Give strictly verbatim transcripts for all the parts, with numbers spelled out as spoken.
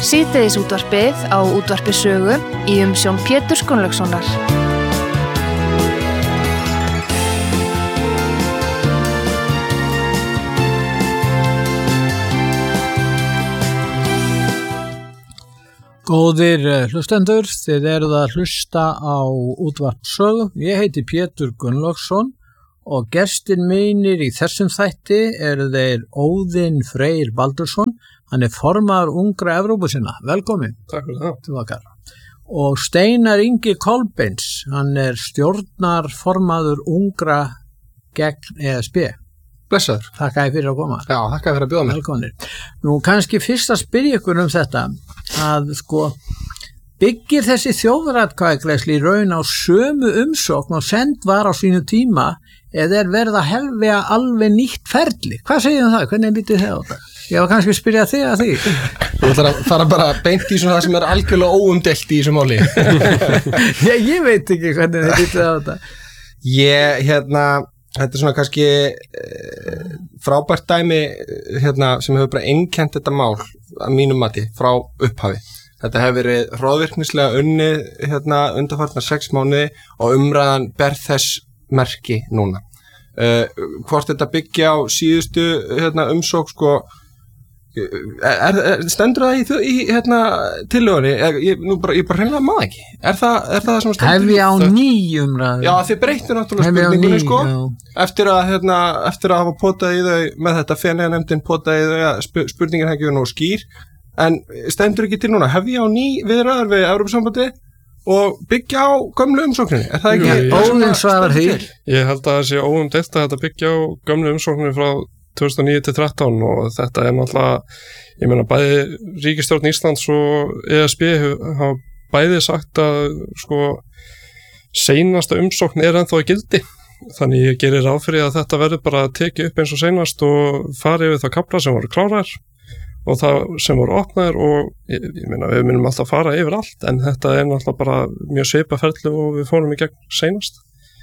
Síðdegisútvarpið á Útvarpi Sögu í umsjón Péturs Gunnlaugssonar. Góðir hlustendur, þið eruð að hlusta á Útvarp Sögu. Ég heiti Pétur Gunnlaugsson og gestir mínir í þessum þætti eru þeir Óðinn Freyr Baldursson. Hann er formaður Ungra Evrópusinna. Velkomin. Takk fyrir það. Og Steinar Ingi Kolbeins, hann er stjórnarformaður Ungra gegn E S B. Blessaður. Þakka þér fyrir að koma. Já, þakka þér fyrir að bjóða mér. Velkomnir. Nú kannski fyrst að spyrja ykkur um þetta, að sko byggir þessi þjóðaratkvæðagreiðsla í raun á sömu umsókn og send var á sínu tíma eða er verið að helvega alveg nýtt ferli? Hvað segir um það? Hvernig lítið þið á þetta? Ég var kannski að spyrja þig að því. Þú ætlar að fara bara beint í svona það sem er algjörlega óumdelt í þessu máli. Já, ég veit ekki hvernig þið lítið á þetta. Ég, hérna, þetta er svona kannski eh, frábært dæmi hérna, sem hefur bara einkennt þetta mál að mínum mati frá upphafi. Þetta hefur verið hroðvirknislega unnið hérna, undanfarnar sex mánuði og umræðan ber þess merki núna. Uh, hvort þetta byggja á síðustu hérna, umsókn sko Er, er, stendur það í, í hérna, tillögunni? Ég, nú bara, ég bara hreinlega maður ekki. Er það, er það sem stendur? Hefði á nýjum ræði. Já, þið breyttu náttúrulega spurningunni, sko. Eftir að, hérna, eftir að hafa potað í þau með þetta feneiðanefndin potað í þau að spurningin hefði nú skýr. En stendur ekki til núna? Hefði á ný viðræður við Evrópusambandi og byggja á gömlu umsókninni? Er það ekki? Óðinn svarar því. Ég held að það sé óumdeilt að þetta byggja á gömlu umsókninni frá tvö þúsund og níu til þrettán og þetta er náttúrulega, ég meina bæði ríkisstjórn Íslands og E S B hafa bæði sagt að sko seinasta umsókn er ennþá í gildi, þannig ég gerir ráð fyrir að þetta verður bara að tekið upp eins og seinast og fara yfir það kafla sem voru klárar og það sem voru opnaðir og ég, ég meina við munum alltaf fara yfir allt en þetta er náttúrulega bara mjög svipað ferli og við fórum í gegn seinast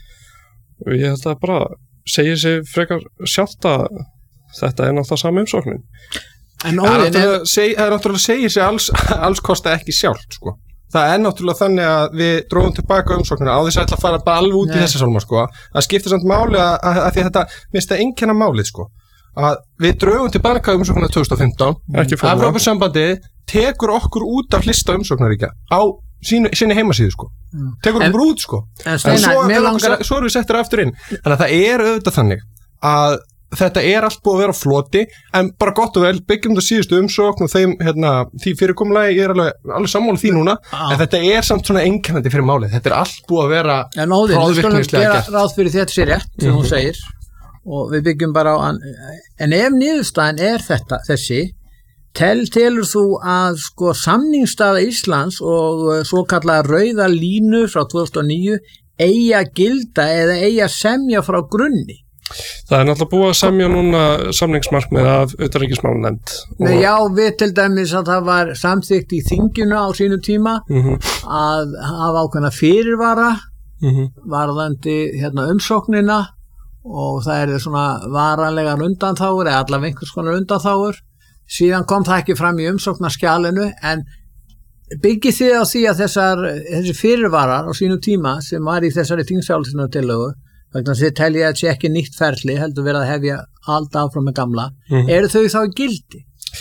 og ég held að bara segir sig frekar sjálft að þetta er náttúrulega sami umsóknin. En Óðinn er náttúrulega segir sig alls, alls kosta ekki sjálft, sko. Það er náttúrulega þannig að við dróðum tilbaka umsóknina á þess að ætla að fara bara alveg út Nei. Í þessi sálma, sko. Það skiptir samt máli að, að, að því að þetta, minnst það einkenna málið, sko. Að við dróðum tilbaka umsóknina tvö þúsund og fimmtán. Evrópusambandið tekur okkur út af lista umsóknaríkja á sínu, sínu heimasíðu, sko. Mm. Tekur okkur út, sko. En, en Steinar, svo, langar... svo erum við settir aftur inn. Þannig að það er auðvitað þannig að þetta er allt búið að vera á floti en bara gott og vel byggjum það síðustu umsókn og þeim, hérna, því fyrirkomulagi ég er alveg, alveg sammála því núna ah. en þetta er samt svona einkennandi fyrir málið þetta er allt búið að vera en Óðinn, við skulum gera ráð fyrir þetta sér rétt sem mm-hmm. þú segir og við byggjum bara á en ef niðurstaðan er þetta, þessi tel, telur þú að sko samningsstaða Íslands og svo kallaða rauða línu frá tvö þúsund og níu eigi að gilda eða eigi að semja frá grunni? Það er náttúrulega búið að semja núna samningsmarkmið af utanríkismálanefnd. Nei, já, við til dæmis að það var samþykkt í þinginu á sínu tíma mm-hmm. að hafa ákveðna fyrirvara mm-hmm. varðandi hérna, umsóknina og það er svona varanlegar undanþágur eða allavega einhvers konar undanþágur. Síðan kom það ekki fram í umsóknarskjalinu en byggið þið á því að þessar, þessi fyrirvarar á sínu tíma sem var í þessari þingsályktsunartillögu vegna þið telja að þetta sé ekki nýtt ferli heldur verið að hefja allt áfram með gamla mm. eru þau þá í gildi?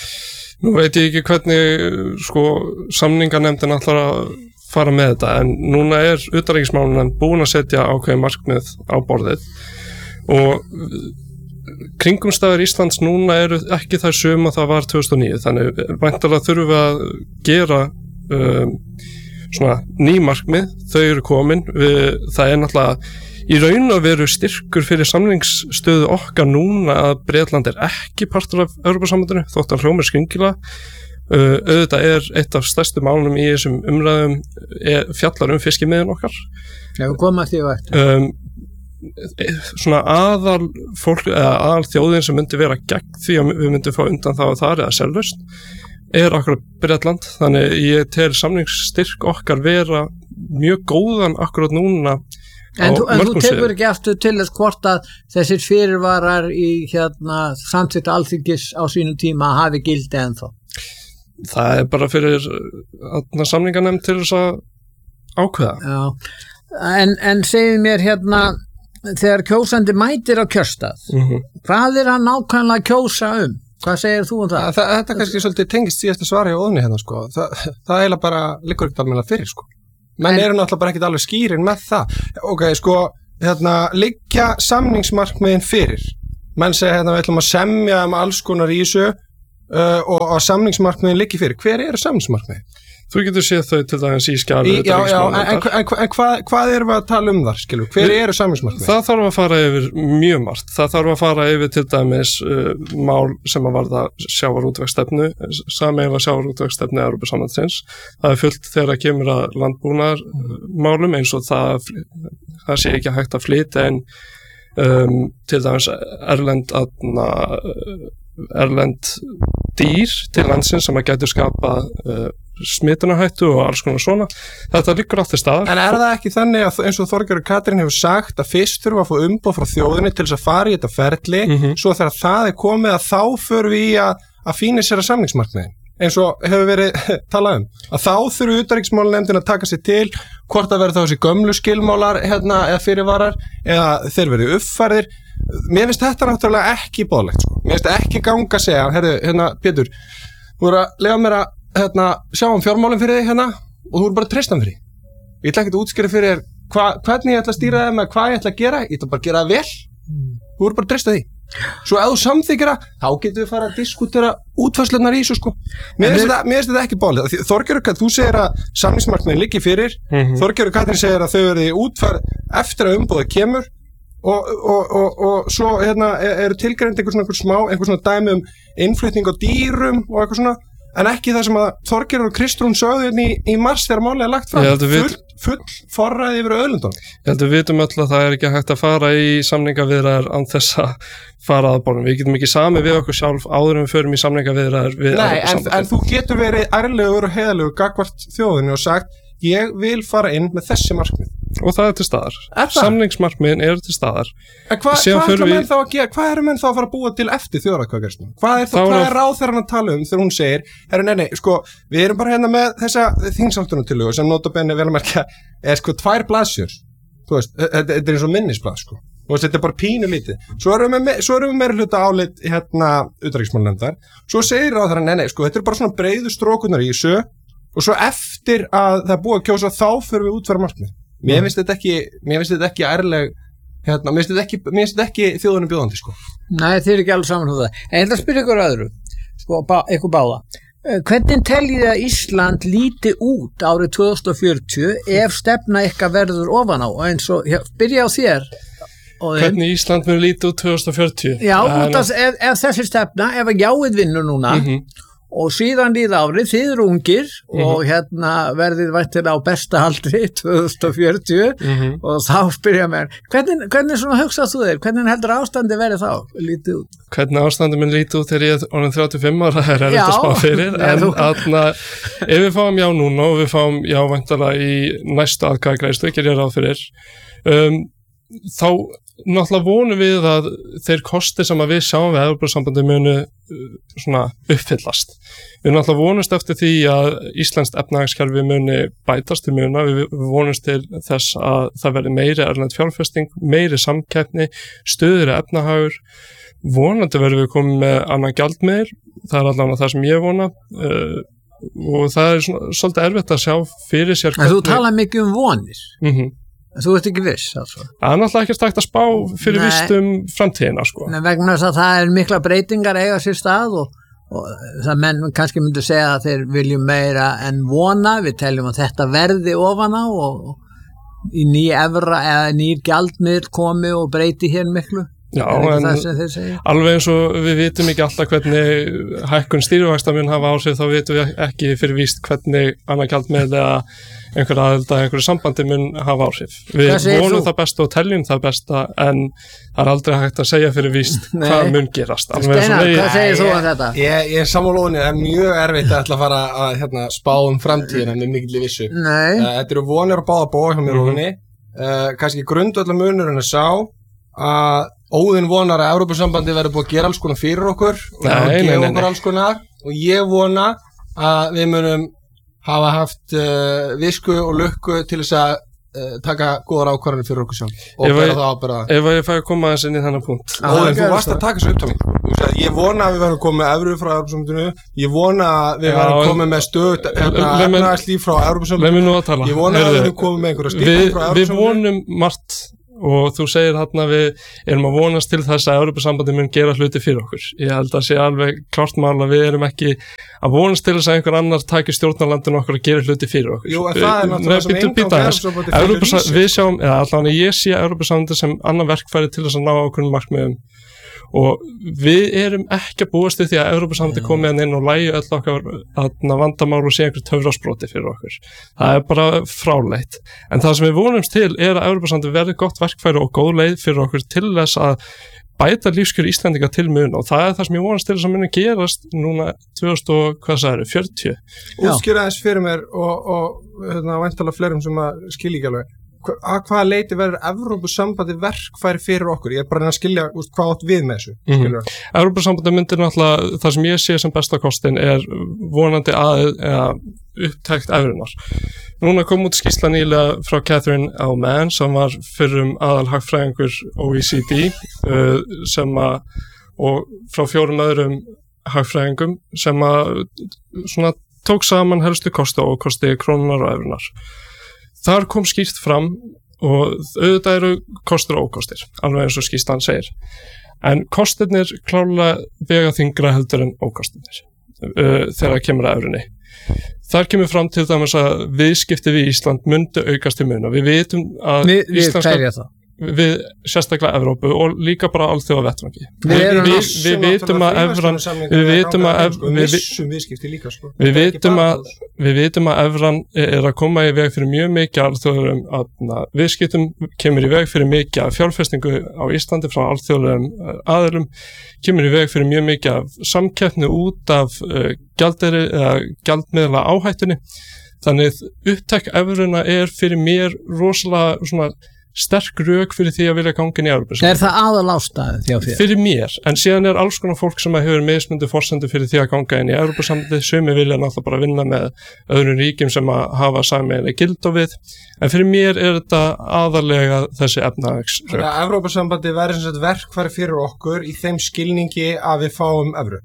Nú veit ég ekki hvernig sko samninganefndin ætlar að fara með þetta en núna er utanríkismálanefnd búin að setja ákveðin markmið á borðið og kringumstæður Íslands núna eru ekki þær sömu að það var tvö þúsund og níu þannig væntanlega þurfum við að gera um, svona ný markmið, þau eru komin við, það er náttúrulega í raun og veru styrkur fyrir samningsstöðu okkar núna að Bretland er ekki partur af Evrópusambandinu þótt að hljómar skringilega uh, auðvitað er eitt af stærstu málunum í þessum umræðum er, fjallar um fiskimiðin okkar Já, við komum að því og eftir um, svona aðal fólk eða aðal þjóðin sem myndi vera gegn því að við myndum fá undan það og þar eða selvlaust er akkurat Bretland þannig ég tel samningsstyrk okkar vera mjög góðan akkurat núna En, þú, en þú tekur ekki aftur til þess hvort að þessir fyrirvarar í hérna samþykkt Alþingis á sínum tíma hafi gildi ennþá? það er bara fyrir samninganefnd til þess að ákveða. Já, en, en segið mér hérna, þegar kjósandi mætir á kjörstað, Mm-hmm. hvað er hann nákvæmlega að kjósa um? Hvað segir þú um það? Þa, þetta kannski svolítið tengist síðasta svari á óðni hérna sko. Þa, það er eiginlega bara liggur ekkert alveg fyrir sko. Menn En- eru náttúrulega bara ekkert alveg skýrin með það. Ok, sko, hérna, liggja samningsmarkmiðin fyrir. Menn segja hérna við ætlum að semja um alls konar í þessu uh, og að samningsmarkmiðin liggi fyrir. Hver eru samningsmarkmiðin? Þú getur séð þau til dæmis í skjali Í, já, já, en, en, utanríkismálanefndar. en, en hvað, hvað erum við að tala um þar, skilur? Hver Við- eru samningsmarkmiðin? Það þarf að fara yfir mjög margt. Það þarf að fara yfir til dæmis uh, mál sem að varða sjávarútvegsstefnu, sameiginlega sjávarútvegsstefnu Evrópusambandsins. Það er fullt þegar að kemur að landbúnaðarmálum eins og það, það sé ekki hægt að flytja en um, til dæmis erlend, atna, erlend dýr til landsins sem að gætu skapa uh, smitunarhættu og alls konar svona. Þetta liggur allt til staðar. En er það ekki þannig að eins og Þorgerður Katrín hefur sagt að fyrst þurfa að fá umboð frá þjóðinni til þess að fara í þetta ferli, Mhm. svo þegar það er komið að þá förum við í að, að fína sér að samningsmarkmiðin, eins og hefur verið talað um, að þá þurfu utanríkismálanefndin að taka sér til hvort það verður þá þessi gömlu skilmálar hérna, eða fyrirvarar, eða þeir verið uppfærðir. Mér finnst þetta náttúrulega ekki boðlegt, sko. Mér finnst ekki ganga að segja, herðu, hérna, Pétur, þú voru að lega mér að hérna, sjá um fjármálum fyrir þig hérna og þú voru bara að treysta hann fyrir því. Ég ætla ekki að útskýra fyrir þér hva, hvernig ég ætla að stýra það með hvað ég ætla að gera, ég ætla bara að gera það vel. Þú voru bara að treysta því. Svo ef þú samþykir það, þá getum við fara að diskutera útfærslunar í þessu sko. Mér finnst þetta, mér finnst þetta ekki bálið. Þorgerður Katrín, þú segir að samningsmarkmiðin liggi fyrir, Mhm. Þorgerður Katrín segir að þau verði útfærð eftir að umboðið kemur og, og, og, og svo hérna, eru tilgreind einhver svona, einhver smá, einhver svona dæmi um innflutning á dýrum og eitthvað svona, en ekki það sem að Þorgerður og Kristrún sögðu hérna í, í mars þegar málið er lagt fram. Ég held að við- Full, full forræði yfir auðlundunum. Ég held að við vitum öll að það er ekki hægt að fara í samningaviðræður án þess að fara að borðum. Við getum ekki samið við okkur sjálf áður en við förum í samningaviðræður við Nei, en, en Evrópusambandið. þú getur verið ærlegur og heiðalegur gagnvart þjóðinni og sagt ég vil fara inn með þessi markmið. Og það er til staðar. Er það? Samningsmarkmiðin eru til staðar. En hva, Síðan hvað förum ætla við- menn þá að gera? Hvað eru menn þá að fara að búa til eftir þjóðaratkvæðagreiðsluna? Hvað er, Þá það, er hvað það- er ráðherrann að tala um þegar hún segir, herru, nei, nei, sko, við erum bara hérna með þessa þingsálftunartillögu sem notabenni vel að merkja er sko tvær blaðsjör. Þú veist, þetta þetta er eins og minnisblað, sko. Þú veist, þetta er bara pínu lítið. Svo erum við, með, svo erum við meira hluta álit hérna utanríkismálanefndar. Svo segir ráðherrann, nei, nei, sko, þetta er bara svona breiðu strókunar í þessu og svo eftir að það er búið að kjósa þá fyrir við útfæra markmið. Mér finnst þetta ekki, mér finnst þetta ekki ærleg, hérna, mér finnst þetta ekki, mér finnst þetta ekki þjóðunum bjóðandi, sko. Nei, þið er ekki alveg saman um það. En ég ætla að spyrja ykkur öðru, sko, bá, ykkur báða. Eh, Hvernig teljið að Ísland líti út árið tvö þúsund fjörutíu ef stefna ykkar verður ofan á? Og eins og, já, byrja á þér. Óðinn. Hvernig Ísland mun líti út tvö þúsund fjörutíu? Já, En- út af, ef, ef þessi stefna, ef að jáið vinnur núna Mhm. og síðan líða árið, þið eru ungir og hérna verðið vættir á besta haldri tvö þúsund fjörutíu Mhm. og þá spyrja mér, hvernig, hvernig svona hugsað þú þér, hvernig heldur ástandi verið þá, lítið út? Hvernig ástandi mun líti út þegar ég er orðin þrjátíu og fimm ára er erfitt Já. að spá fyrir Já, en þú- aðna, ef við fáum já núna og við fáum já væntanlega í næstu aðkvæðagreiðslu, gerir ég ráð fyrir um, þá náttúrulega vonum við að þeir kosti sem að við sjáum við Evrópusambandið munu uh, svona uppfyllast. Við náttúrulega vonumst eftir því að Íslenskt efnahagskerfi muni bætast til muna, við við vonumst til þess að það verði meiri erlend fjárfesting, meiri samkeppni, stöðuri efnahagur, vonandi verðum við komið með annan gjaldmiðil, það er allavega það sem ég vona uh, og það er svona, svolítið erfitt að sjá fyrir sér En þú tala mikið um vonir, mm en þú ert ekki viss, altså. Það er náttúrulega ekki stækt að spá fyrir Nei. víst um framtíðina sko. Nei, vegna þess að það er mikla breytingar eiga sér stað og, og það menn kannski myndu segja að þeir viljum meira en vona, við teljum að þetta verði ofan á og, og í ný evra eða nýr gjaldmiðl komi og breyti hér miklu. Já, er ekki en það sem þeir segja? alveg eins og við vitum ekki alltaf hvernig hækkun stýrivaxta mun hafa áhrif, þá vitum við ekki fyrir víst hvernig annar gjaldmiðl eða einhver aðelda, einhverju sambandi mun hafa áhrif. Við Hvað segir vonum þú? það besta og teljum það besta en það er aldrei hægt að segja fyrir víst Nei. hvað mun gerast. Alveg eins og Steinar, við- hvað segir þú Ég- um þetta? Ég, ég er samanlóðinni, það er mjög erfitt að ætla að fara að hérna, spá um framtíðina með mikilli vissu. Nei, Uh, þetta eru vonir að báða bóða hjá mér Mhm. óðinni. Uh, kannski grundvallar munurinn að sá að Óðinn vonar að Evrópusambandi verður búið að gera alls konar fyrir okkur og Nei, að nei, gefa nei, okkur nei. alls konar og ég vona að við munum hafa haft uh, visku og lukku til þess að uh, taka góðar ákvarðanir fyrir okkur sjálf og bera það ábyrgða. Ef ég fæ að koma aðeins inn í þennan punkt. Óðinn, þú varst að taka þessu upptalning. Ég vona að við verðum komið með evru frá Evrópusambandinu. Ég vona að við verðum komið með stöð efnahagslíf frá Evrópusambandinu. Leið mér nú að tala. Ég vona að við verðum komið með einhverja styrking frá Evrópusambandinu. Við vonum margt og þú segir þarna við erum að vonast til þess að Evrópusambandið mun gera hluti fyrir okkur. Ég held að sé alveg klart mál að við erum ekki að vonast til þess að einhver annar taki stjórnarlandinu okkur að gera hluti fyrir okkur. Jú, en það er náttúrulega sem engang Evrópusambandið fyrir við sjáum, eða allavega ég sé Evrópusambandið sem annar verkfæri til þess að ná okkur markmiðum og við erum ekki að búast við því að Evrópusambandið komi inn og lægi öll okkar vandamál og sé einhver töfrasproti fyrir okkur. Það er bara fráleitt. En það sem við vonumst til er að Evrópusambandið verði gott verkfæri og góð leið fyrir okkur til þess að bæta lífskjör Íslendinga til mun og það er það sem ég vonast til þess að muni gerast núna tvö þúsund og hvað sagðirðu, fjörutíu. Útskýra þess fyrir mér og, og hérna, væntanlega fleirum sem að skilja ekki alveg. Að hvaða leiti verður Evrópusambandið verkfæri fyrir okkur? Ég er bara að skilja úst, hvað átt við með þessu. Mm-hmm. Evrópusambandið myndir náttúrulega, það sem ég sé sem besta kostin er vonandi að eða, upptækt evrunar. Núna kom út skýrsla nýlega frá Catherine L. Mann sem var fyrrum aðalhagfræðingur O E C D uh, sem að, og frá fjórum öðrum hagfræðingum sem að svona, tók saman helstu kosti og kosti krónunar og evrunar. Þar kom skýrt fram og auðvitað eru kostur og ókostir, alveg eins og skýrslan segir. En kostirnir klárlega vega þyngra heldur en ókostirnir uh, þegar það kemur að evrunni. Þar kemur fram til dæmis að viðskipti við Ísland myndu aukast til muna. Við vitum að Vi, við Íslandska, við sérstaklega Evrópu og líka bara alþjóða vettvangi. Við, við, við, við vitum að evran við vitum að ev, við, við vitum að við vitum að evran er að koma í veg fyrir mjög mikið alþjóðlegum viðskiptum, kemur í veg fyrir mikið af fjárfestingu á Íslandi frá alþjóðlegum aðilum, kemur í veg fyrir mjög mikið af samkeppni út af uh, gjaldeyri eða gjaldmiðla áhættunni. Þannig upptæk evruna er fyrir mér rosalega svona sterk rök fyrir því að vilja ganga inn í Evrópusambandið. Er það aðal ástæðan því á fyrir? Fyrir mér, en síðan er alls konar fólk sem hefur mismunandi forsendur fyrir því að ganga inn í Evrópusambandið, sumi vilja náttúrulega bara vinna með öðrum ríkjum sem að hafa sameiginlega gildi við, en fyrir mér er þetta aðalega þessi efnahagsrök. Þannig að Evrópusambandið verður sem sagt verkfæri fyrir okkur í þeim skilningi að við fáum evru.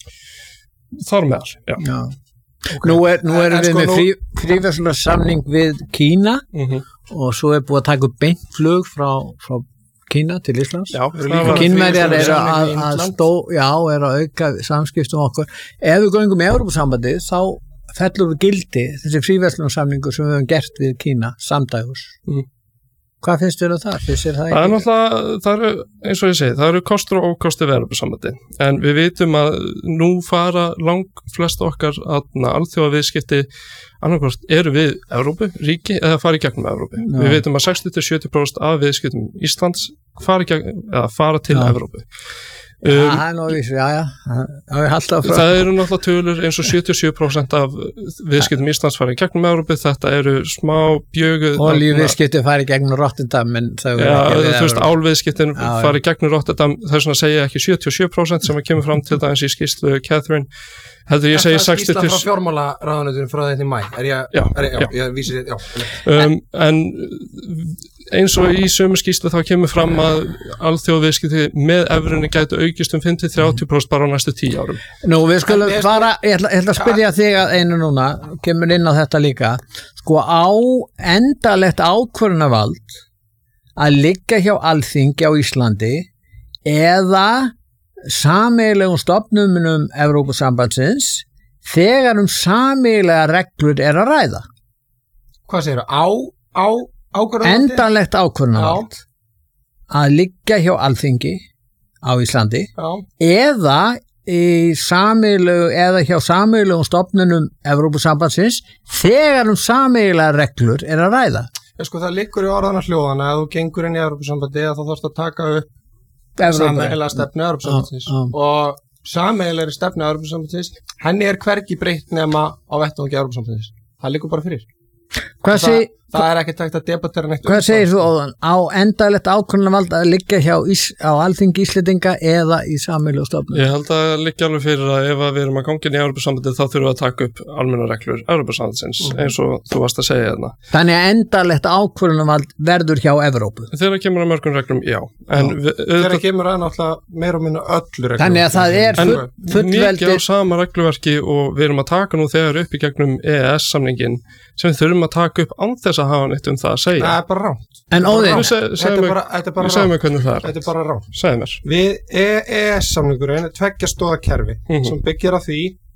Þar meðal, já. já. Okay. Nú, er, nú erum við sko með nú... frí, fríverslunarsamning við Kína mm-hmm. og svo er búið að taka upp beint flug frá, frá Kína til Íslands. Já, Kínverjar eru að, að, stó, já, er að auka samskiptum okkur. Ef við göngum með Evrópusambandið þá fellur við gildi þessi fríverslunarsamningu sem við höfum gert við Kína samdægus. Mm. Hvað finnst þér um það? Finnst þér það það er náttúrulega, það eru, eins og ég segi, það eru kostur og ókostir við Evrópusambandið. En við vitum að nú fara lang flest okkar alþjóða viðskipti annarkvort eru við Evrópu, ríki, eða fara í gegnum Evrópu. Já. Við vitum að sextíu til sjötíu prósent af viðskiptum Íslands fara, gegn, eða fara til Já. Evrópu. Um, já, það er náttúrulega, já, já. Það eru náttúrulega tölur eins og sjötíu og sjö prósent af viðskiptum Íslands fara í gegnum Evrópu, þetta eru smá bjöguð... Olíuviðskipti fara í gegnum Rotterdam, en það Já, þú veist, álviðskiptin fara í gegnum Rotterdam, það er svona að segja ekki sjötíu og sjö prósent sem að kemur fram til dæmis í skýrslu Catherine, heldur ég segi sextíu til... Er það skýrsla frá fjármálaráðuneytinu frá þetta í mæ? Er ég, já, er ég, já, já. ég vísi þetta, já. Um, en eins og í sömu skýrslu þá kemur fram að alþjóðaviðskipti með evrunni gætu aukist um fimm til þrjátíu prósent bara á næstu tíu árum. Nú, við skulum fara, ég ætla, ég ætla að spyrja þig að einu núna, kemur inn á þetta líka, sko á endalegt ákvörðunarvald að liggja hjá Alþingi á Íslandi eða sameiginlegum stofnunum Evrópusambandsins þegar um sameiginlega reglur er að ræða. Hvað segirðu? Á, á endanlegt ákvörðunarvald að liggja hjá Alþingi á Íslandi Já. eða í sameiginlegu eða hjá sameiginlegum stofnunum Evrópusambandsins þegar um sameiginlega reglur er að ræða. Já, sko, það liggur í orðana hljóðana að þú gengur inn í Evrópusambandi að þá þarfst að taka upp sameiginlega stefnu Evrópusambandsins og sameiginlegri stefnu Evrópusambandsins henni er hvergi breytt nema á vettvangi Evrópusambandsins. Það liggur bara fyrir. Hvað sé það er ekki tækt að debatera neitt. Hvað segir þú Óðan? Á endalegt ákvörðunarvald að liggja hjá ís, á Alþingi Íslendinga eða í sameiginlegu stofnun? Ég held að liggja alveg fyrir að ef að við erum að ganga inn í Evrópusambandið þá þurfum við að taka upp almennar reglur Evrópusambandsins mm. eins og þú varst að segja þarna. Þannig að endalegt ákvörðunarvald verður hjá Evrópu? Þegar kemur að mörgum reglum, já. En já. Við, Þegar kemur að náttúrulega meira og minna öllu reglum. Þannig að það er full, fullveldi. Mikið á sama regluverki og við erum að taka nú þegar upp í gegnum E E S-samningin sem við þurfum að taka upp án þess að hafa neitt um það að segja. Það er bara ránt. En Óðinn, segðu mig hvernig það er. Þetta er bara ránt. Segðu mér. Við E E S-samningurinn er tveggja stoða kerfi mm-hmm. sem byggir á því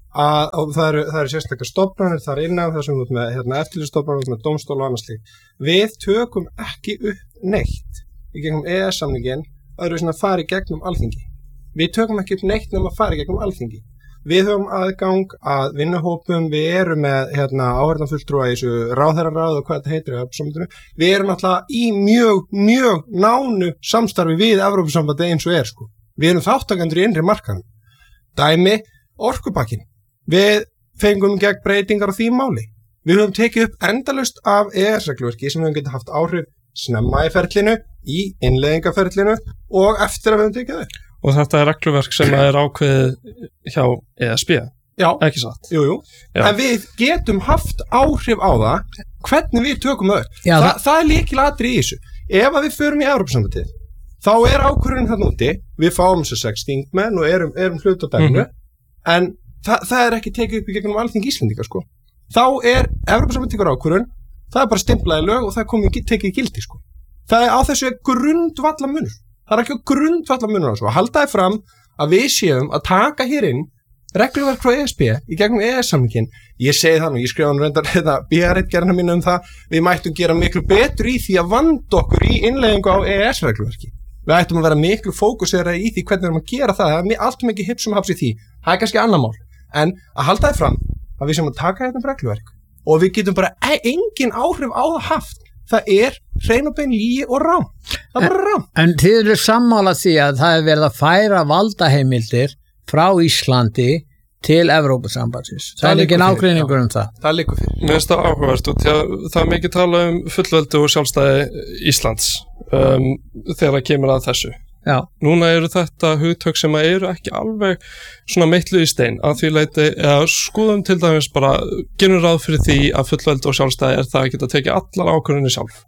að það eru, það eru sérstaklega stofnanir þar innan þessum út með hérna, eftirlitsstofnanir með dómstól og annars slíkt. Við tökum ekki upp neitt í gegnum E E S-samningin öðru sem að fara í gegnum Alþingi. Við tökum ekki upp neitt nema að fara í gegnum Alþingi. Við höfum aðgang að vinnuhópum, við erum með hérna, áheyrnarfulltrúa í þessu ráðherraráð og hvað þetta heitir í Evrópusambandinu. Við erum alltaf í mjög, mjög nánu samstarfi við Evrópusambandið eins og er. Sko. Við erum þáttakendur í innri markaðnum. Dæmi, orkupakkin. Við fengum gegn breytingar á því máli. Við höfum tekið upp endalaust af E E S-regluverki sem við höfum getað haft áhrif snemma í ferlinu, í innleiðingaferlinu og eftir að við höfum tekið upp. Og þetta er regluverk sem er ákveðið hjá E S B, já, ekki satt? Jú, jú, já. En við getum haft áhrif á það hvernig við tökum það upp. Já, Þa, það... það er lykilatriði í þessu. Ef að við förum í Evrópusambandið, þá er ákvörðunin þarna úti, við fáum þessu sex þingmenn og erum, erum hlut á dæminu, mm-hmm. en það, það er ekki tekið upp í gegnum Alþingi Íslendinga, sko. Þá er Evrópusambandið tekur ákvörðun, það er bara stimplaði lög og það er komið tekið í gildi, sko. Það er á þessu er grundvalla munur. Það er ekki á grundvalla munur á þessu. Og haldaði fram að við séum að taka hér inn regluverk frá E S B í gegnum E E S-samningin. Ég segi það nú, ég skrifa hann reyndar hérna, B R-ritgerðina mína um það, við mættum gera miklu betur í því að vanda okkur í innleiðingu á E E S-regluverki. Við ættum að vera miklu fókusera í því hvernig við erum að gera það. Það er allt mikið hipp sem haps í því. Það er kannski annar mál. En að haldaði fram að við séum að taka hérna regluverk og við getum bara engin áhrif á það haft. Það er hrein og bein lygi og rám. Það er bara rám. En þið eru sammála því að það er verið að færa valdaheimildir frá Íslandi til Evrópusambandsins. Það, það er ekki nágreiningur um það. Það liggur fyrir. Mér finnst það áhugavert og það er mikið tala um fullveldi og sjálfstæði Íslands um, þegar það kemur að þessu. Já. Núna eru þetta hugtök sem eru ekki alveg svona meitlu í stein að því leiti að skoðum til dæmis bara gerum ráð fyrir því að fullveldi og sjálfstæði er það að geta tekið allar ákvörðunni sjálf.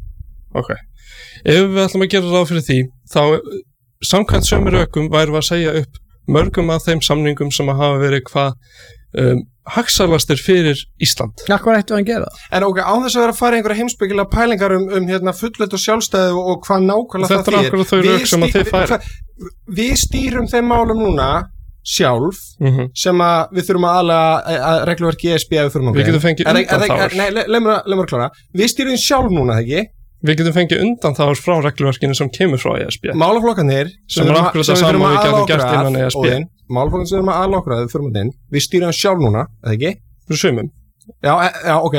Ok. Ef við ætlum að gera ráð fyrir því þá samkvæmt sömu rökum værum við að segja upp mörgum af þeim samningum sem að hafa verið hvað um, hagsælastir fyrir Ísland. Já, hvað ættum við að gera það? En ok, án þess að vera að fara í einhverja heimspekilega pælingar um, um hérna, fullveldi og sjálfstæði og, og hvað nákvæmlega það þýðir. Þetta er okkur þau rök sem að þið færi. Við, við stýrum þeim málum núna sjálf mm-hmm. sem að við þurfum að aðlaga að regluverki E S B að við þurfum að Við getum fengið undanþágur. Nei, leið mér að klára. Við stýrum sjálf núna, ekki? Við getum fengið undanþágur frá regluverkinu sem kemur frá E S B. Málaflokkarnir sem er akkurat það sama við getum gert innan E S B. Málaflokkarnir sem við erum að aðlaga okkur að við förum inn. Við stýrum sjálf núna, eða ekki? Fyrir sumum. Já, já, ok.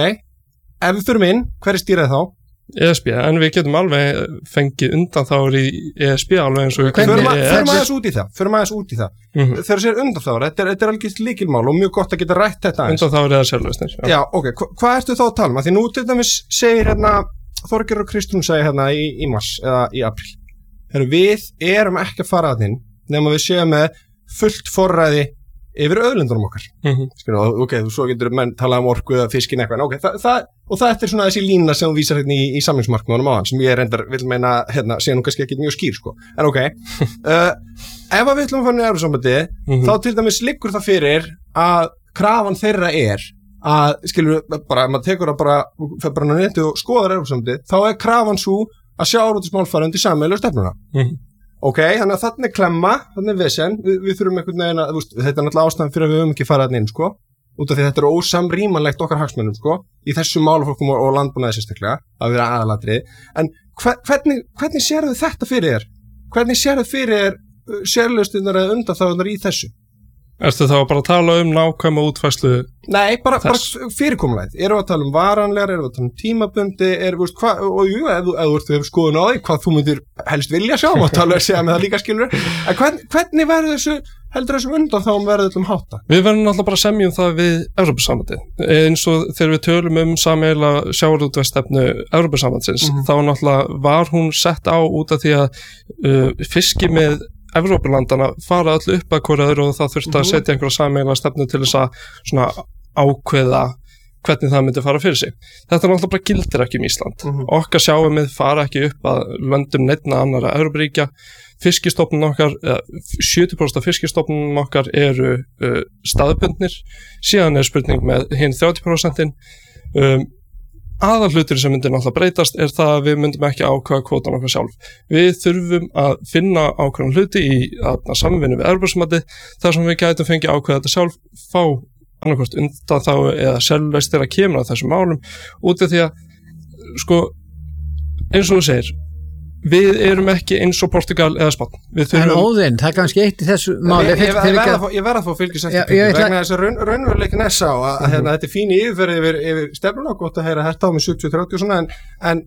Ef við förum inn, hver er stýrið þá? E S B, en við getum alveg fengið undanþágur í E S B alveg eins og við Förum aðeins út í það. Förum aðeins út í það. Mm-hmm. Þegar sér undanþágur, þetta er, þetta er algjört lykilmál og mjög gott að geta rætt þetta aðeins. Undanþágur eða sérlausnir. Já, já ok. Hva, hvað ertu þá að tala um? Því nú til dæmis segir hérna Þorgeir og Kristrún segir hérna í, í mars eða í apríl. Heru, við erum ekki að fara að þinn nema við séum með fullt forræði yfir auðlindunum okkar. Mm-hmm. Skilja, ok, svo getur menn talað um orku eða fiskin eitthvað. Okay, það, það, og það er svona þessi lína sem hún vísar hérna í, í samlingsmarkmiðunum á hann sem ég reyndar vil meina hérna sé nú kannski ekki mjög skýr sko. En ok, uh, ef að við ætlum að fara í Evrópusambandið mm-hmm. þá til dæmis liggur það fyrir að krafan þeirra er að, skilur, bara, ef maður tekur það bara, fyrir bara á netið og skoðar Evrópusambandið, þá er krafan svo að sjávarútvegsmál fara undir sameiginlegu stefnuna. Mm-hmm. Ok, þannig að þarna er klemma, þarna er vesen, við, við þurfum einhvern veginn að, þetta er náttúrulega ástæðan fyrir að við höfum ekki farað inn, sko, út af því þetta er ósamrýmanlegt okkar hagsmunum, sko, í þessum málaflokkum og, og landbúnaði sérstaklega, að vera aðalatrið, en hver, hvernig, hvernig sérðu þetta fyrir þér? Hvernig sérðu fyrir þér sérlausnirnar eða undanþágurnar í þessu? Ertu þá bara að tala um nákvæma útfærslu? Nei, bara, bara þess? fyrirkomulæð. Erum við að tala um varanlegar, erum við að tala um tímabundi, erum við, hvað, og jú, ef þú ert við skoðun á því, hvað þú myndir helst vilja sjá, og tala að segja með það líka skilur. En hvern, hvernig verður þessu, heldur þessum undan þá verður um hátta? Við verðum náttúrulega bara að semja um það við Evrópusambandið. Eins og þegar við tölum um sameiginlega sjávarútvegsstefnu Evrópusambandsins, mm-hmm. þá náttúrulega var hún sett á út af því að uh, fiski með Evrópulandana fara öll upp að hvora öðru og það þurfti mm-hmm. að setja einhverja sameiginlega stefnu til þess að svona ákveða hvernig það myndi fara fyrir sig. Þetta er náttúrulega bara gildir ekki um Ísland. Mm-hmm. Okkar sjáumið fara ekki upp að löndum neinna annara Evrópuríkja. Fiskistofnun okkar, sjötíu prósent af fiskistofnunum okkar eru uh, staðbundnir, síðan er spurning með hinn þrjátíu prósent. Um, aðal hlutur sem myndir náttúrulega breytast er það að við myndum ekki ákvæða kvótan okkar sjálf. Við þurfum að finna ákvæðan hluti í að samvinnu við Evrópusambandið þar sem við gætum fengið ákvæða þetta sjálf, fá annarkvort undan þá eða sjálfveist þegar kemur að þessum málum út af því að, sko, eins og þú segir, við erum ekki eins og Portugal eða Spánn. En Óðinn, það er kannski eitt í þessu máli. Ég, ég, ég verð að, að fá fylgis eftir ja, vegna þess að raun, raunveruleikin er sá að, að, að hérna, þetta er fín í yfirferð yfir, yfir stefnuna, gott að heyra herta á með sjötíu þrjátíu og svona en, en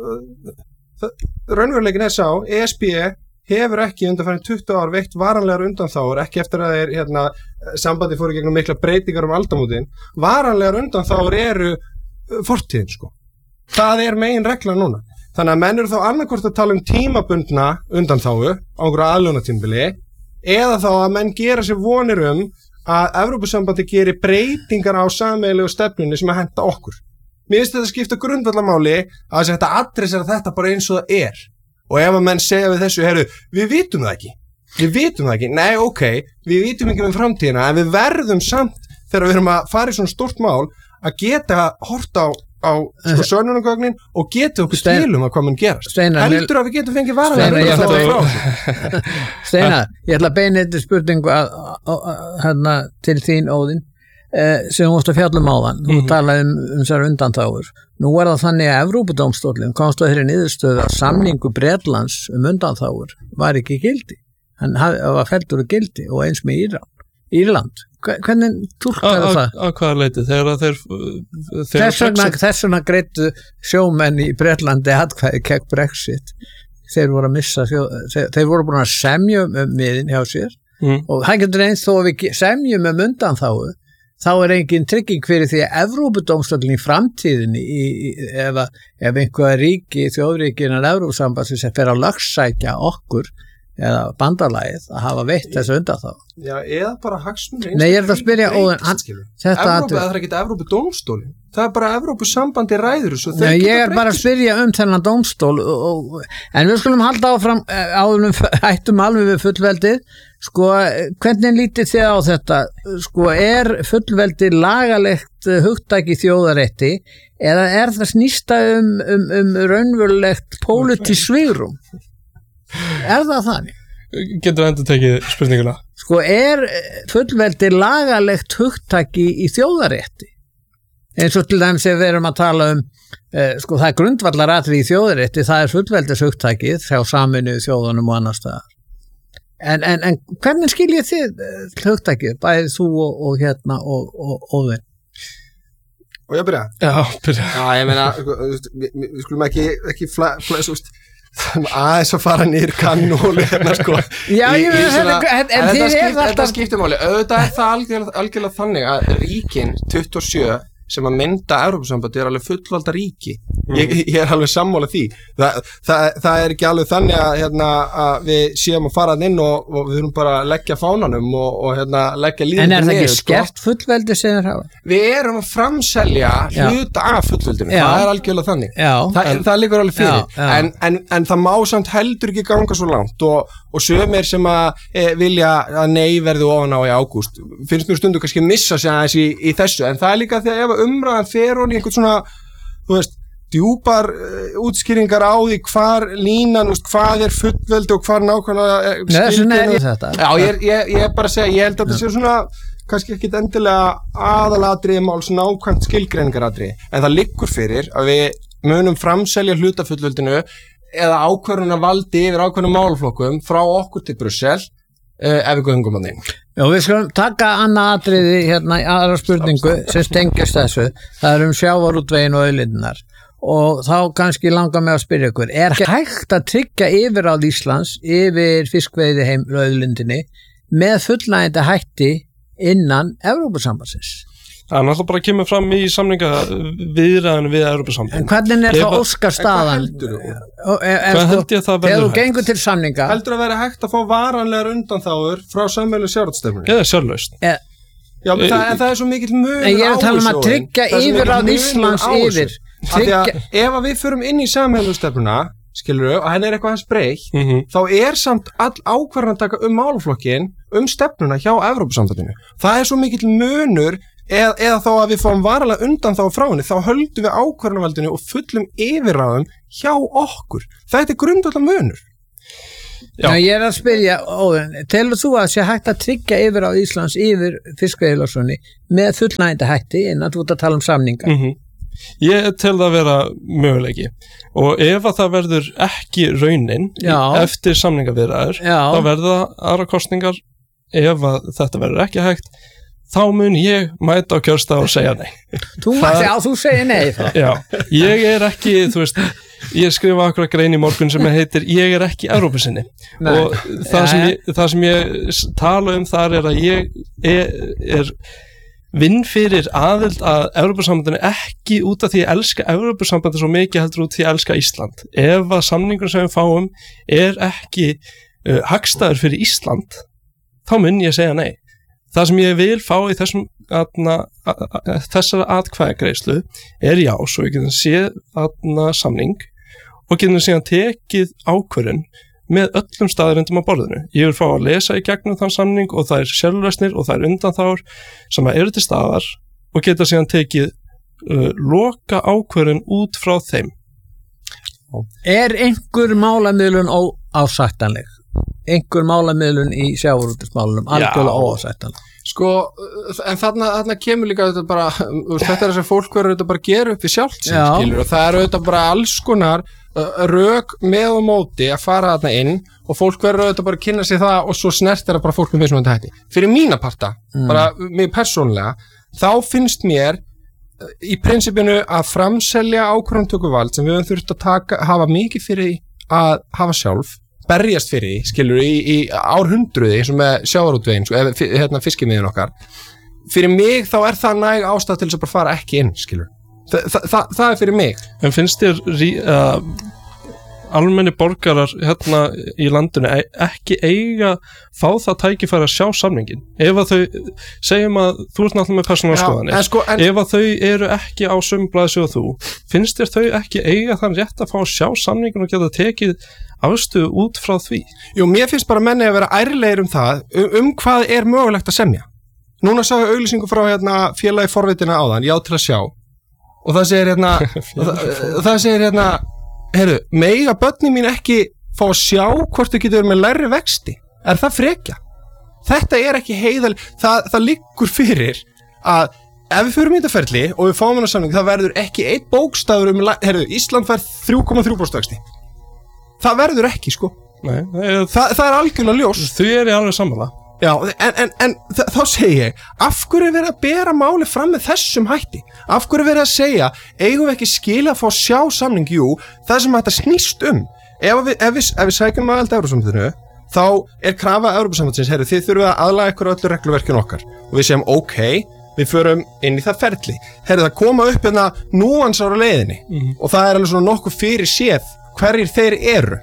uh, raunveruleikin er sá, E S B hefur ekki undanfarin tuttugu ár veitt varanlegar undanþágur, ekki eftir að þeir hérna, sambandi fóru gegnum mikla breytingar um aldamótin. Varanlegar undanþágur eru fortíðin, sko. Það er megin regla núna. Þannig að menn eru þá annarkvort að tala um tímabundna undanþágu á einhverju aðlögunartímabili eða þá að menn gera sér vonir um að Evrópusambandi geri breytingar á sameiginlegu stefnunni sem að henta okkur. Mér finnst þetta skipta grundvallamáli að þetta adressera þetta bara eins og það er. Og ef að menn segja við þessu, heyrðu, við vitum það ekki. Við vitum það ekki. Nei, ok, við vitum ekki um framtíðina, en við verðum samt þegar við erum að fara í svona stórt mál að geta hort á á sko sönnunargögnin og getur okkur stílum að hvað mun gerast. Steinar, heldur að við getum fengið varanlega Steinar, ég, Steinar, ég ætla að beina þetta spurningu að, að, að, hérna, til þín Óðinn eh, sem þú múst að fjalla um áðan. Þú mm-hmm. talaði um, um þessar undanþágur. Nú er það þannig að Evrópudómstóllinn komst á þeirri niðurstöðu að samningu Bretlands um undanþágur var ekki gildi. Hann var felldur úr gildi og eins með Íran. Írland. Hvernig túlkar það? Á hvaða leiti? Þegar þeir... Þess vegna, þess vegna greiddu sjómenn í Bretlandi atkvæði gegn Brexit. Þeir voru að missa, þeir, þeir voru búin að semja um miðin hjá sér mm. og það getur eins þó að við semjum um undanþágu, þá er engin trygging fyrir því að Evrópudómstóllinn í framtíðinni, í, í, ef, ef einhverja ríki, þjóðríkinar Evrópusambandsins sem fer að lögsækja okkur eða bandalagið að hafa veitt þessu undanþágu. Já, eða bara hagsmunir. Nei, ég er að spyrja Óðinn, Evrópa, það er ekki Evrópudómstólinn. Það er bara Evrópusambandi ræður þessu. Nei, ég er bara að spyrja um þennan dómstól og, og, en við skulum halda áfram áðunum hættum alveg við fullveldið. Sko, hvernig lítið þið á þetta? Sko, er fullveldið lagalegt hugtaki þjóðarétti eða er það snýsta um, um, um raunverulegt pólitískt svigrúm? Er það þannig? Getur endur tekið spurninguna? Sko, er fullveldi lagalegt hugtaki í þjóðarétti? Eins og til dæmis ef við erum að tala um, eh, sko, það er grundvallaratriði í þjóðarétti, það er fullveldis hugtakið hjá Sameinuðu þjóðunum og annars staðar. En, en, en hvernig skiljið þið hugtakið, bæðið þú og, og hérna og, og Óðinn? Og ég byrja? Já, byrja. Já, ég meina, við, við skulum ekki, ekki flæ, flæ, svo veist, aðeins að fara nýr kannúli hérna sko Já, í, ég í svona, en, en þetta, skipt, alltaf... þetta skiptir máli auðvitað er það algjörlega, algjörlega þannig að ríkin tuttugu og sjö sem að mynda Evrópusambandi er alveg fullvalda ríki mm. ég, ég er alveg sammála því Þa, það, það er ekki alveg þannig að, hérna, að við séum að fara inn og, og við þurfum bara að leggja fánanum og, og hérna, leggja líðum En er það ekki skert sko? Fullveldi sem þeir hafa? Við erum að framselja hluta af fullveldinu, já. Það er algjörlega þannig Þa, en, það liggur alveg fyrir já, já. En, en, en það má samt heldur ekki ganga svo langt og, og sömur sem að e, vilja að nei verði ofan á í ágúst finnst mér stundu kannski missa sig aðeins í, í þessu en það er líka því að ef umræðan fer hún í einhvern svona, þú veist, djúpar uh, útskýringar á því hvar línan, veist, hvað er fullveldi og hvar nákvæmlega uh, skilgreinu þetta. Já, ég, ég, ég er bara að segja, ég held að þetta sé svona kannski ekki endilega aðalatriði máls nákvæmt skilgreiningaradriði, en það liggur fyrir að við munum framselja hlutafullveldinu eða ákvörðuna valdi yfir ákvörðunum málaflokkum frá okkur til Brussel uh, ef við göngum að þeim. Já, við skulum taka annað atriði hérna í aðra spurningu sem stengist þessu. Það er um sjávarútveginn og auðlindirnar og þá kannski langar mig að spyrja ykkur, er hægt að tryggja yfirráð Íslands yfir fiskveiði heim auðlindinni með fullnægjandi hætti innan Evrópusambandsins. Það er náttúrulega bara að kemur fram í samninga viðræðinu við Evrópusambandið. En hvernig er það óskar staðan? Hvað held ég að það verður hægt? Þegar þú gengur til samninga. Heldur að vera hægt að fá varanlegar undanþágur frá sameiginlegu sjávarútvegsstefnunni? Eða sjálflaust. E Já, en það, en það er svo mikill munur á En ég er að tala um að þessu, tryggja það er svo mikill yfirráð munur Íslands á þessu. yfir. Af því að Tryggja, ef að við förum inn í sameiginlegu stefnuna, skilurðu, og henni er eitthvað hans breytt, Mm -hmm. þá er samt all ákvarðanataka um málaflokkin um stefnuna hjá Evrópusambandinu. Það er svo mikill munur eð, eða þá að við fáum varanlega undan þá frá henni, þá höldum við ákvarðanavaldinu og fullum yfirráðum hjá okkur. Þetta er grundvallar munur. Já. Já, ég er að spyrja, Óðinn, telur þú að sé hægt að tryggja yfirráð Íslands yfir fiskveiðilögsögunni með fullnægjandi hætti innan þú ert að tala um samninga? Mm -hmm. Ég tel það að vera möguleiki og ef að það verður ekki raunin Já. eftir samningaviðræður þá verða aðra kosningar. Ef að þetta verður ekki hægt þá mun ég mæta á kjörstað og segja nei. Þú mætti á, þú segir nei þá. Já, ég er ekki, þú veist, ég skrifa akkurat grein í morgun sem heitir ég er ekki Evrópusinni og það sem, ég, það sem ég tala um þar er að ég er, er vinn fyrir aðild að Evrópusambandinu ekki út af því að elska Evrópusambandinu svo mikið heldur út því að elska Ísland. Ef að samningur sem við fáum er ekki uh, hagstæður fyrir Ísland þá mun ég segja nei. Það sem ég vil fá í þessum atna, þessara atkvæðagreiðslu er já, svo við getum séð atna, samning og getum síðan tekið ákvörðun með öllum staðrindum á borðinu. Ég vil fá að lesa í gegnum þann samning og það er sjálflausnir og það er undanþágur sem eru til staðar og geta síðan tekið uh, loka ákvörðun út frá þeim. Er einhver málamiðlun óásættanleg? Einhver málamiðlun í sjávarútvegsmálunum algjörlega óásættanleg? Sko, en þarna, þarna kemur líka þetta bara, þetta er þess að fólk verður þetta bara að gera upp við sjálft sem skilur og það eru þetta bara alls konar uh, rök með og móti að fara þarna inn og fólk verður þetta bara að kynna sig það og svo snert er það bara fólk með mismunandi hætti. Fyrir mína parta, mm. bara mig persónlega, þá finnst mér uh, í prinsipinu að framselja ákvörðunartökuvald sem við höfum þurft að taka, hafa mikið fyrir því að hafa sjálf, berjast fyrir því, skilur, í, í árhundruði eins og með sjávarútveginn, sko, eða hérna, fiskimiðin okkar. Fyrir mig þá er það næg ástæð til þess að bara fara ekki inn, skilur. Þa, það, það, það er fyrir mig. En finnst þér uh, almenni borgarar hérna í landinu ekki eiga fá það tækifæri að sjá samningin? Ef að þau, segjum að þú ert náttúrulega með persónulegar skoðanir, sko, en, ef að þau eru ekki á sömu blaðsíðu og þú, finnst þér þau ekki eiga þann rétt að fá að sjá samningin og geta tekið afstöðu út frá því? Jú, mér finnst bara menni að vera ærlegir um það, um, um hvað er mögulegt að semja. Núna sá ég auglýsingu frá hérna, félagi forvitina áðan, já til að sjá, og það segir hérna, það, það segir hérna, heyrðu, mega börni mín ekki fá að sjá hvort þau getur með lægri vexti. Er það frekja? Þetta er ekki heiðal, það, það liggur fyrir að ef við förum í þetta ferli og við fáum hana samning, það verður ekki einn bókstafur um, heyrðu, Ísland fær þrjú komma þrjú prósent vexti. Það verður ekki, sko. Nei, það, það, það er algjörlega ljós. Þau er í alveg sammála. Já, en, en, en þá segi ég, af hverju er verið að bera máli fram með þessum hætti? Af hverju er verið að segja, eigum við ekki skila að fá að sjá samning, jú, það sem þetta snýst um. Ef við, ef við, ef við sækjum aðild að Evrópusambandinu, þá er krafa Evrópusambandsins, herru, þið þurfum að aðlaga ykkur öllu regluverkinu okkar. Og við segjum, ok, við förum inn í það ferli. Herru, það koma upp hérna núansar á leiðinni mm-hmm. og það er alveg svona nokkuð fyrir séð hverjir þeir eru.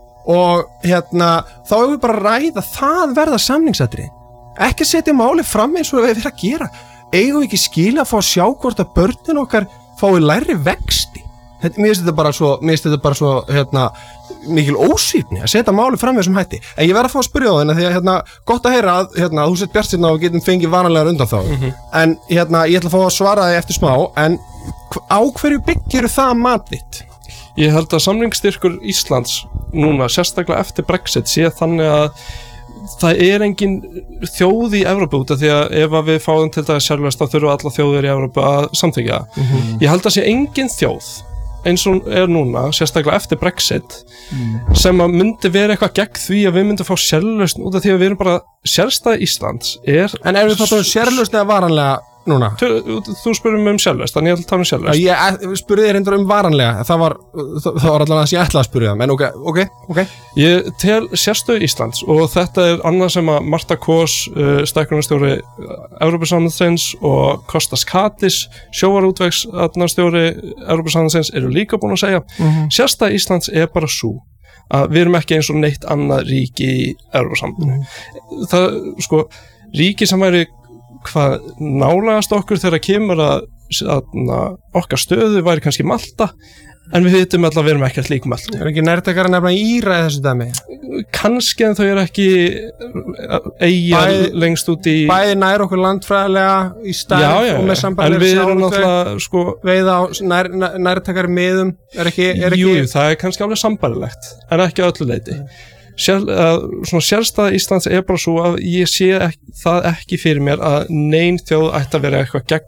Og hérna, þá hefur við bara að ræða það verða samningsatriði. Ekki að setja máli fram eins og við erum að gera. Eigum við ekki skila að fá að sjá hvort að börnin okkar fái lægri vexti. Þetta, mér finnst þetta bara svo, mér finnst þetta bara svo, hérna, mikil ósvífni að setja máli fram þessum hætti. En ég verð að fá að spyrja á þennan því að, hérna, gott að heyra að, hérna, þú sett bjartsýnn á og getum fengið varanlegar undanþágur. Mm-hmm. En, hérna, ég ætla að fá að svara þig eftir smá, en á hverju byggir það mat þitt? Ég held að samningsstyrkur Íslands núna, sérstaklega eftir Brexit, sé þannig að það er engin þjóð í Evrópu út af því að ef að við fáum til dæmis sjálflaust þá þurfa alla þjóðir í Evrópu að samþykkja. Mm-hmm. Ég held að sé engin þjóð eins og er núna, sérstaklega eftir Brexit, mm. sem að myndi vera eitthvað gegn því að við myndum fá sérlausn út af því að við erum bara sérstæði Íslands er... En ef við fáum sérlausn eða varanlega núna? Þú, þú spurðum um sjálflest, þannig ég ætla að tala um sjálflest. Ég spurði þér reyndar um varanlega, það var, það var allavega það sem ég ætlaði að spurði það, en ok, ok, ok. Ég tel sérstöðu Íslands og þetta er annað sem að Marta Kos, uh, stækkunarstjóri Evrópusambandsins og Kostas Katis, sjóvarútvegsstjóri Evrópusambandsins eru líka búin að segja. Mm-hmm. Sérstöða Íslands er bara sú að við erum ekki eins og neitt annað ríki í Evrópusambandinu. Mm. Það, sko, ríki sem væri hvað nálægast okkur þegar kemur að, að okkar stöðu væri kannski Malta, en við vitum alltaf að við erum ekki að líka Malta. Er ekki nærtækara nefna Íra í þessu dæmi? Kannski, en þau eru ekki eigjar lengst út í... Bæði nær okkur landfræðilega í stærð og með sambarlega en við erum alltaf, sko... Veiða á nær, nær, nærtækari miðum, er ekki... Er ekki... Jú, það er kannski alveg sambarlegt, en ekki öllu leyti. Sér, uh, svona sérstæða Íslands er bara svo að ég sé ekki, það ekki fyrir mér að nein þjóð ætti að vera eitthvað gegn